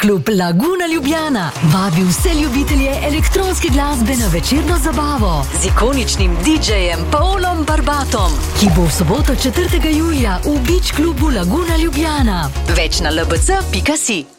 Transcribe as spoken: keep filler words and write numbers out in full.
Klub Laguna Ljubljana vabi vse ljubitelje elektronske glasbe na večerno zabavo z ikoničnim didžejem Paulom Barbatom, ki bo v soboto četrtega julija v Beach klubu Laguna Ljubljana. Več na l b c pika si.